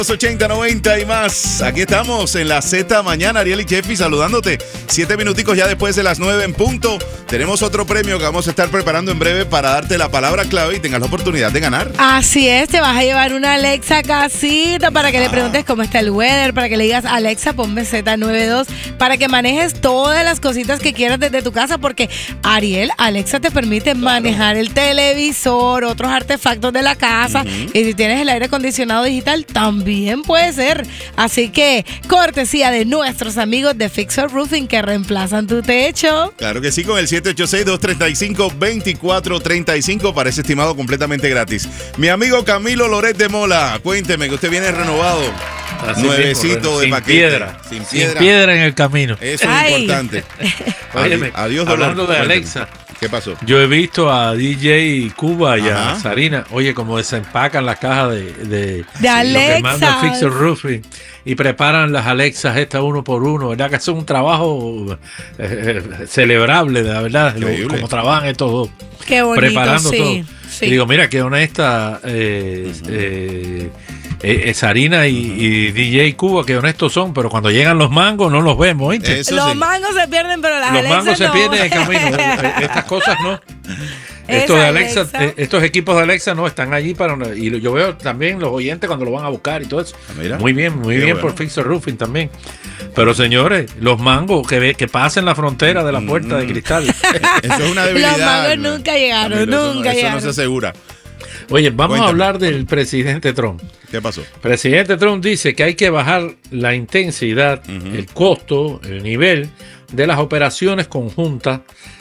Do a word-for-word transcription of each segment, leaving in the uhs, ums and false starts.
ochenta, noventa y más. Aquí estamos en la Z Mañana. Ariel y Jeffy saludándote. Siete minuticos ya después de las nueve en punto. Tenemos otro premio que vamos a estar preparando en breve para darte la palabra clave y tengas la oportunidad de ganar. Así es, te vas a llevar una Alexa a casita para que ah. le preguntes cómo está el weather, para que le digas Alexa, ponme Z noventa y dos, para que manejes todas las cositas que quieras desde tu casa, porque Ariel, Alexa te permite claro. manejar el televisor, otros artefactos de la casa, uh-huh. y si tienes el aire acondicionado digital, también Bien puede ser. Así que, cortesía de nuestros amigos de Fixer Roofing que reemplazan tu techo. Claro que sí, con el siete ocho seis, dos tres cinco, dos cuatro tres cinco para ese estimado completamente gratis. Mi amigo Camilo Loret de Mola, cuénteme que usted viene renovado. Así Nuevecito de sin paquete. Piedra, sin piedra. Sin piedra en el camino. Eso es Ay. importante. Óyeme, Adiós, hablando dolor. de Alexa. ¿Qué pasó? Yo he visto a D J Cuba y Ajá. a Sarina, oye, como desempacan las cajas de, de, de Alexa. Lo que manda Fixer Roofing y preparan las Alexas estas uno por uno, ¿verdad? Que es un trabajo eh, celebrable, de la verdad, lo, como trabajan estos dos. Qué bonito, preparando sí, todo. Sí. Y digo, mira, qué honesta eh, uh-huh. eh, eh, Sarina y, uh-huh. y D J Cuba, qué honestos son, pero cuando llegan los mangos no los vemos, ¿viste? Eso los sí. mangos se pierden, pero las los Alexas mangos no. se pierden en el camino. Estas cosas no. Estos, de Alexa, Alexa. estos equipos de Alexa no están allí para una, y yo veo también los oyentes cuando lo van a buscar y todo eso. Mira, muy bien, muy bien bueno. por Fixer Roofing también. Pero señores, los mangos que, ve, que pasen la frontera de la puerta mm. de cristal. Eso es una debilidad. Los mangos ¿no? nunca llegaron, Camilo, nunca eso no, llegaron. Eso no se asegura. Oye, vamos Cuéntame. a hablar del presidente Trump. ¿Qué pasó? El presidente Trump dice que hay que bajar la intensidad, uh-huh. el costo, el nivel de las operaciones conjuntas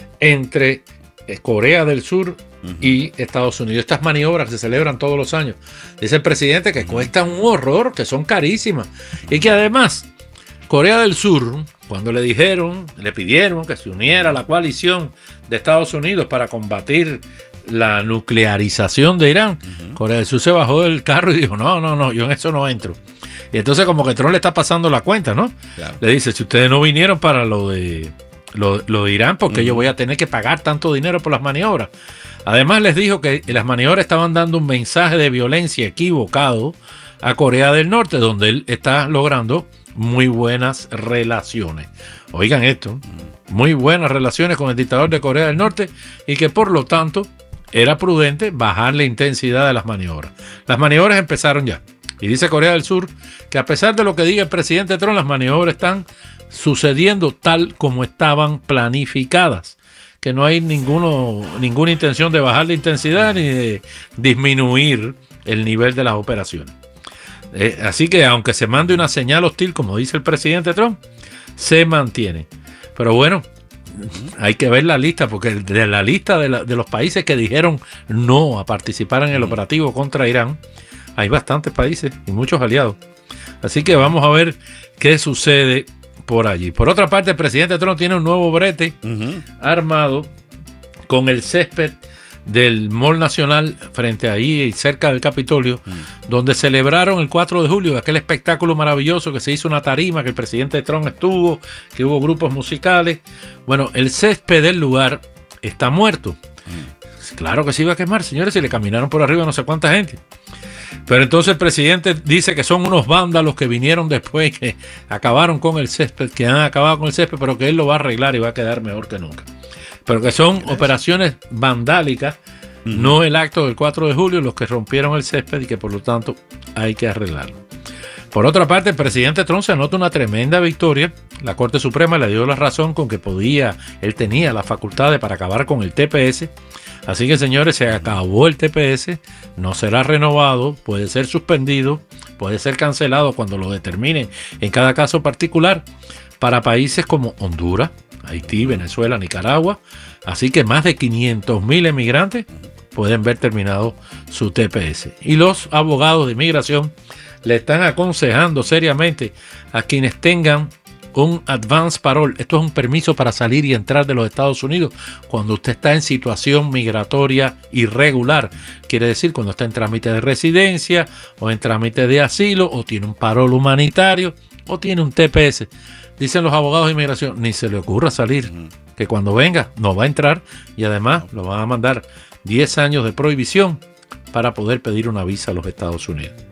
entre Corea del Sur uh-huh. y Estados Unidos. Estas maniobras que se celebran todos los años. Dice el presidente que uh-huh. cuestan un horror, que son carísimas. Uh-huh. Y que además, Corea del Sur, cuando le dijeron, le pidieron que se uniera a la coalición de Estados Unidos para combatir la nuclearización de Irán, uh-huh. Corea del Sur se bajó del carro y dijo, no, no, no, yo en eso no entro. Y entonces como que Trump le está pasando la cuenta, ¿no? Claro. Le dice, si ustedes no vinieron para lo de lo, lo de Irán, porque uh-huh. yo voy a tener que pagar tanto dinero por las maniobras. Además les dijo que las maniobras estaban dando un mensaje de violencia equivocado a Corea del Norte, donde él está logrando muy buenas relaciones. Oigan esto, muy buenas relaciones con el dictador de Corea del Norte y que por lo tanto era prudente bajar la intensidad de las maniobras. Las maniobras empezaron ya. Y dice Corea del Sur que a pesar de lo que diga el presidente Trump, las maniobras están sucediendo tal como estaban planificadas. Que no hay ninguno, ninguna intención de bajar la intensidad ni de disminuir el nivel de las operaciones. Eh, así que aunque se mande una señal hostil, como dice el presidente Trump, se mantiene. Pero bueno, hay que ver la lista, porque de la lista de, la, de los países que dijeron no a participar en el operativo contra Irán, hay bastantes países y muchos aliados. Así que vamos a ver qué sucede por allí. Por otra parte, el presidente Trump tiene un nuevo brete uh-huh. armado con el césped del Mall Nacional frente ahí cerca del Capitolio, uh-huh. donde celebraron el cuatro de julio aquel espectáculo maravilloso que se hizo una tarima, que el presidente Trump estuvo, que hubo grupos musicales. Bueno, el césped del lugar está muerto. Uh-huh. Claro que se iba a quemar, señores, y le caminaron por arriba no sé cuánta gente. Pero entonces el presidente dice que son unos vándalos que vinieron después, que acabaron con el césped, que han acabado con el césped, pero que él lo va a arreglar y va a quedar mejor que nunca. Pero que son operaciones vandálicas, uh-huh. no el acto del cuatro de julio, los que rompieron el césped y que por lo tanto hay que arreglarlo. Por otra parte, el presidente Trump se anota una tremenda victoria. La Corte Suprema le dio la razón con que podía, él tenía las facultades para acabar con el T P S. Así que, señores, se acabó el T P S, no será renovado, puede ser suspendido, puede ser cancelado cuando lo determinen en cada caso particular para países como Honduras, Haití, Venezuela, Nicaragua. Así que más de quinientos mil emigrantes pueden ver terminado su T P S. Y los abogados de inmigración le están aconsejando seriamente a quienes tengan un advance parole. Esto es un permiso para salir y entrar de los Estados Unidos cuando usted está en situación migratoria irregular. Quiere decir cuando está en trámite de residencia o en trámite de asilo o tiene un parole humanitario o tiene un T P S. Dicen los abogados de inmigración, ni se le ocurra salir, que cuando venga no va a entrar y además lo van a mandar diez años de prohibición para poder pedir una visa a los Estados Unidos.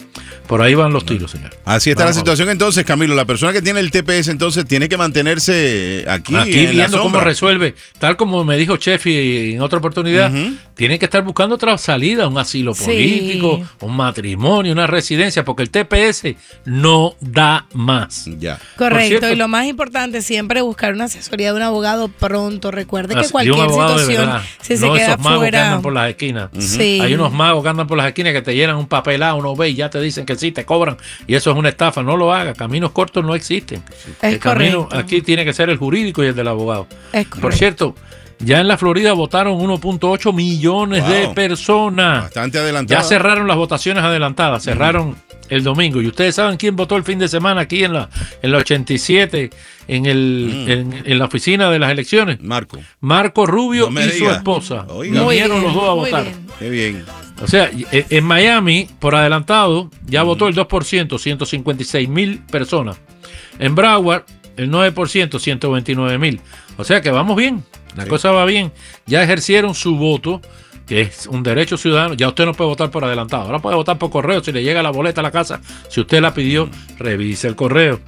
Por ahí van los tiros, señor. Así está Vamos. la situación entonces, Camilo. La persona que tiene el T P S entonces tiene que mantenerse aquí, Aquí en viendo la cómo sombra. resuelve, tal como me dijo Chefi en otra oportunidad, Ujú. tiene que estar buscando otra salida, un asilo Sí. político, un matrimonio, una residencia, porque el T P S no da más. Ya. Correcto, cierto- y lo más importante, siempre buscar una asesoría de un abogado pronto. Recuerde que Así, de un cualquier abogado de situación, verdad, si se no queda esos magos que fuera. andan por las esquinas. Sí. Hay unos magos que andan por las esquinas que te llenan un papelado, uno ve y ya te dicen que sí, te cobran. Y eso es una estafa. No lo hagas. Caminos cortos no existen. Es el camino correcto. aquí tiene que ser el jurídico y el del abogado. Es Por correcto. cierto, ya en la Florida votaron uno punto ocho millones Wow. de personas. Bastante adelantado. Ya cerraron las votaciones adelantadas, cerraron el domingo. Y ustedes saben quién votó el fin de semana aquí en la, en la ochenta y siete, en, el, Mm. en, en la oficina de las elecciones. Marco, Marco Rubio No me y su diga. esposa. Oiga. Muy Vinieron bien, los dos a muy votar. bien. qué bien. O sea, en en Miami, por adelantado, ya votó el dos por ciento, ciento cincuenta y seis mil personas. En Broward, el nueve por ciento, ciento veintinueve mil. O sea que vamos bien, la Sí. cosa va bien. Ya ejercieron su voto, que es un derecho ciudadano. Ya usted no puede votar por adelantado. Ahora puede votar por correo si le llega la boleta a la casa. Si usted la pidió, revise el correo.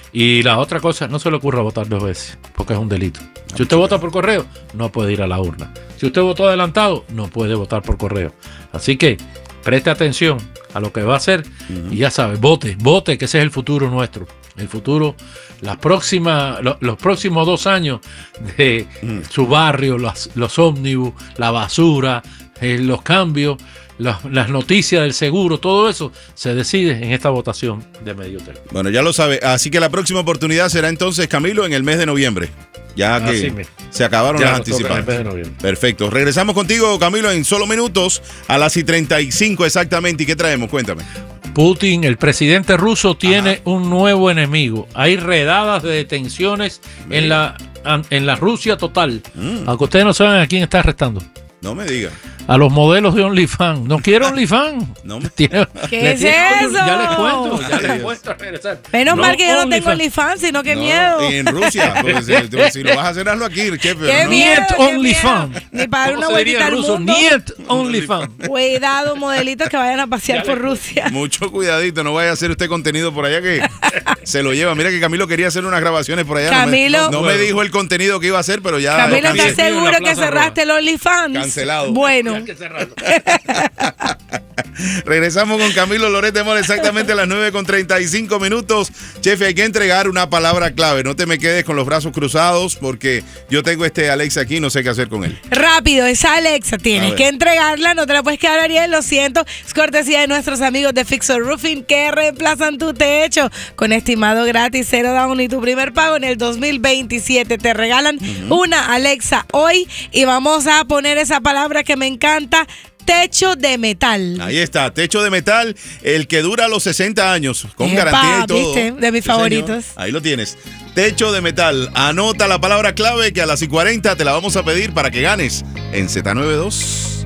Y la otra cosa, no se le ocurra votar dos veces, porque es un delito. Si usted vota por correo, no puede ir a la urna. Si usted votó adelantado, no puede votar por correo. Así que preste atención a lo que va a hacer y ya sabe, vote, vote, que ese es el futuro nuestro. El futuro, las próximas, lo- los próximos dos años de su barrio, los, los ómnibus, la basura, eh, los cambios, los- las noticias del seguro, todo eso se decide en esta votación de medio término. Bueno, ya lo sabe. Así que la próxima oportunidad será entonces, Camilo, en el mes de noviembre. Ya Así que mismo. se acabaron Ya las nos toca en el mes de anticipadas. noviembre. Perfecto. Regresamos contigo, Camilo, en solo minutos a las y treinta y cinco exactamente. ¿Y qué traemos? Cuéntame. Putin, el presidente ruso, tiene un nuevo enemigo. Hay redadas de detenciones en la, en la Rusia total. Mm. Aunque ustedes no saben a quién está arrestando. No me diga. A los modelos de OnlyFans. No quiero OnlyFans. No me... Tiene- ¿Qué le es tiene- eso? Ya les cuento, ya Ay, les Dios. cuento a regresar. Menos No mal que yo no tengo OnlyFans. OnlyFans, sino que No, miedo. y en Rusia. Porque si, si lo vas a hacer, hazlo aquí, che, pero Qué no. miedo, Niet qué OnlyFans. miedo. Ni para dar ¿Cómo una se diría vueltita en al ruso? mundo. Niet OnlyFans. Cuidado, modelitos que vayan a pasear por Rusia. Mucho cuidadito, no vaya a hacer usted contenido por allá que se lo lleva. Mira que Camilo quería hacer unas grabaciones por allá. Camilo- No me, no me dijo el contenido que iba a hacer, pero ya. Camilo, lo cambié. ¿estás seguro en la que Plaza cerraste el OnlyFans? Cancelado. Bueno, Hay que cerrarlo. Regresamos con Camilo Loret de Mola exactamente a las nueve con treinta y cinco minutos. Chefe, hay que entregar una palabra clave. No te me quedes con los brazos cruzados porque yo tengo este Alexa aquí y no sé qué hacer con él. rápido, esa Alexa, A tienes ver. que entregarla, no te la puedes quedar, Ariel, lo siento. Es cortesía de nuestros amigos de Fixer Roofing que reemplazan tu techo con estimado gratis, cero down y tu primer pago en el dos mil veintisiete. Te regalan una Alexa hoy y vamos a poner esa palabra que me encanta, techo de metal. Ahí está, techo de metal, el que dura los sesenta años, con Epa, garantía y todo. ¿viste? De mis Sí, señor. favoritos. Ahí lo tienes. Techo de metal. Anota la palabra clave que a las y cuarenta te la vamos a pedir para que ganes en Z noventa y dos.